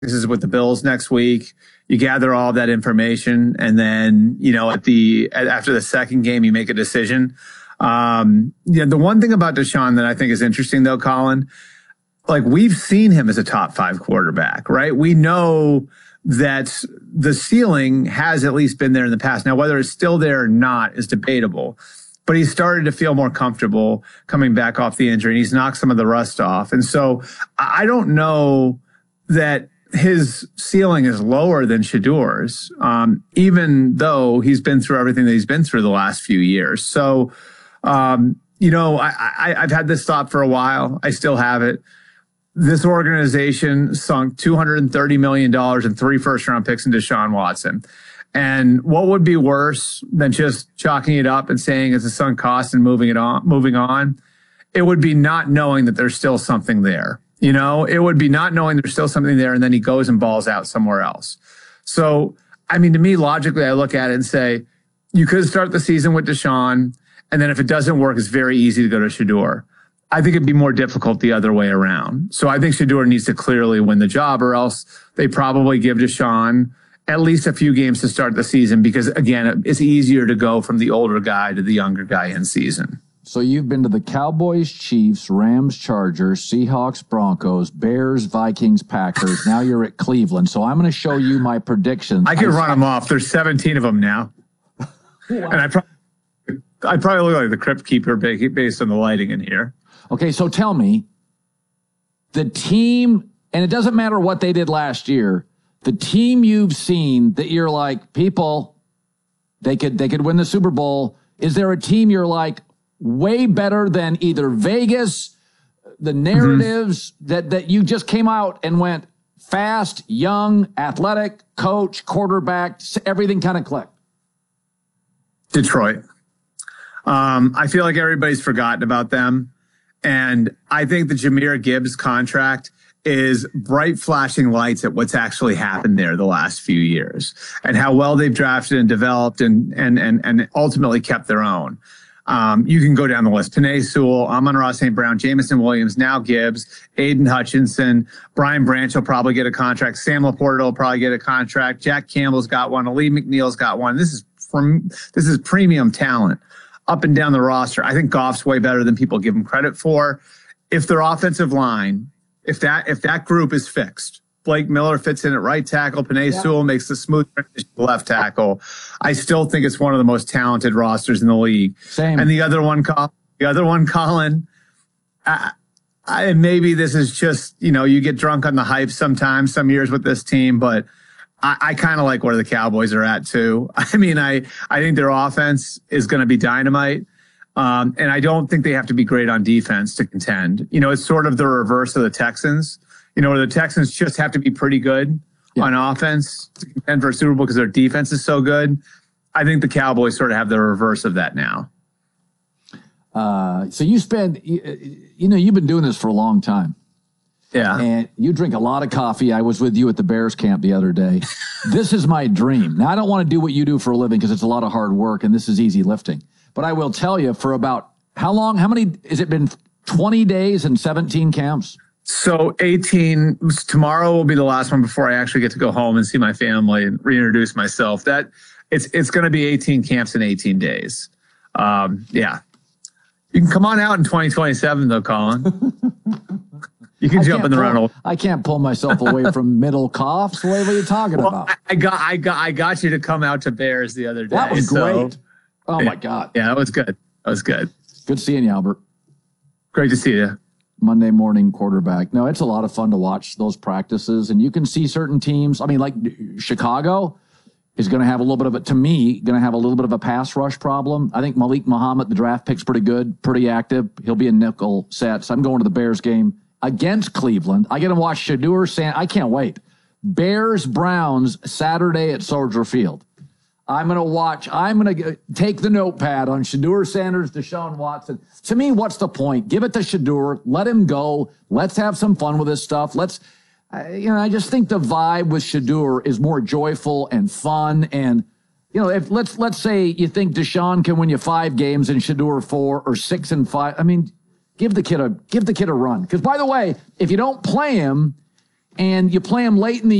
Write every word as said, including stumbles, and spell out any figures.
practices with the Bills next week. You gather all that information, and then, you know, at the at, after the second game, you make a decision. Um, yeah, the one thing about Deshaun that I think is interesting, though, Colin, like we've seen him as a top five quarterback, right? We know that the ceiling has at least been there in the past. Now, whether it's still there or not is debatable, but he started to feel more comfortable coming back off the injury, and he's knocked some of the rust off. And so I don't know that his ceiling is lower than Shedeur's, um, even though he's been through everything that he's been through the last few years. So, um, you know, I, I, I've had this thought for a while. I still have it. This organization sunk two hundred thirty million dollars in three first-round picks into Deshaun Watson. And what would be worse than just chalking it up and saying it's a sunk cost and moving it on, moving on? It would be not knowing that there's still something there. You know, it would be not knowing there's still something there, and then he goes and balls out somewhere else. So, I mean, to me, logically, I look at it and say, you could start the season with Deshaun, and then if it doesn't work, it's very easy to go to Shedeur. I think it'd be more difficult the other way around. So I think Shedeur needs to clearly win the job, or else they probably give Deshaun at least a few games to start the season, because, again, it's easier to go from the older guy to the younger guy in season. So you've been to the Cowboys, Chiefs, Rams, Chargers, Seahawks, Broncos, Bears, Vikings, Packers. Now you're at Cleveland. So I'm going to show you my predictions. I can I, run them off. There's seventeen of them now. Wow. And I probably, I probably look like the Crypt Keeper based on the lighting in here. Okay, so tell me, the team, and it doesn't matter what they did last year, the team you've seen that you're like, people, they could they could win the Super Bowl. Is there a team you're like, way better than either Vegas, the narratives mm-hmm. that, that you just came out and went fast, young, athletic, coach, quarterback, everything kind of clicked? Detroit. Um, I feel like everybody's forgotten about them. And I think the Jahmyr Gibbs contract is bright flashing lights at what's actually happened there the last few years and how well they've drafted and developed and, and, and, and ultimately kept their own. Um, you can go down the list. Penei Sewell, Amon-Ra Saint Brown, Jameson Williams, now Gibbs, Aiden Hutchinson, Brian Branch will probably get a contract. Sam Laporta will probably get a contract. Jack Campbell's got one. Ali McNeil's got one. This is from this is premium talent up and down the roster. I think Goff's way better than people give him credit for. If their offensive line, if that if that group is fixed, Blake Miller fits in at right tackle. Penei yeah. Sewell makes the smooth left tackle. I still think it's one of the most talented rosters in the league. Same. And the other one, the other one, Colin, I, I, maybe this is just, you know, you get drunk on the hype sometimes, some years with this team, but I, I kind of like where the Cowboys are at too. I mean, I, I think their offense is going to be dynamite. Um, and I don't think they have to be great on defense to contend. You know, it's sort of the reverse of the Texans. You know, where the Texans just have to be pretty good yeah. on offense to contend for a Super Bowl because their defense is so good. I think the Cowboys sort of have the reverse of that now. Uh, so you spend, you, you know, you've been doing this for a long time. Yeah. And you drink a lot of coffee. I was with you at the Bears camp the other day. This is my dream. Now, I don't want to do what you do for a living because it's a lot of hard work and this is easy lifting. But I will tell you, for about how long, how many, has it been twenty days and seventeen camps? So eighteen, tomorrow will be the last one before I actually get to go home and see my family and reintroduce myself. That it's it's going to be eighteen camps in eighteen days. Um, yeah. You can come on out in twenty twenty-seven though, Colin. You can I jump in the pull, rental. I can't pull myself away from middle coughs. What are you talking well, about? I got I got I got you to come out to Bears the other day. That was so, great. Oh yeah, my God. Yeah, that was good. That was good. Good seeing you, Albert. Great to see you. Monday morning quarterback. No, it's a lot of fun to watch those practices, and you can see certain teams. I mean, like Chicago is going to have a little bit of it, to me, going to have a little bit of a pass rush problem. I think Malik Muhammad, the draft pick's pretty good, pretty active. He'll be in nickel sets. I'm going to the Bears game against Cleveland. I get to watch Shedeur Sand. I can't wait. Bears Browns Saturday at Soldier Field. I'm going to watch. I'm going to take the notepad on Shedeur Sanders, Deshaun Watson. To me, what's the point? Give it to Shedeur. Let him go. Let's have some fun with this stuff. Let's, uh, you know, I just think the vibe with Shedeur is more joyful and fun. And, you know, if let's let's say you think Deshaun can win you five games and Shedeur four or six and five. I mean, give the kid a give the kid a run. Because by the way, if you don't play him, and you play them late in the